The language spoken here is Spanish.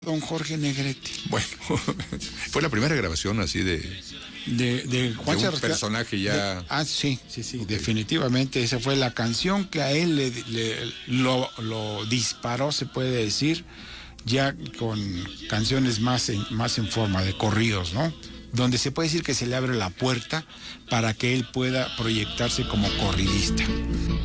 don Jorge Negrete. Bueno, fue la primera grabación así de Juan un Charrasqueado. personaje ya. Sí, definitivamente esa fue la canción que a él lo disparó, se puede decir, ya con canciones más en forma de corridos, ¿no? Donde se puede decir que se le abre la puerta para que él pueda proyectarse como corridista.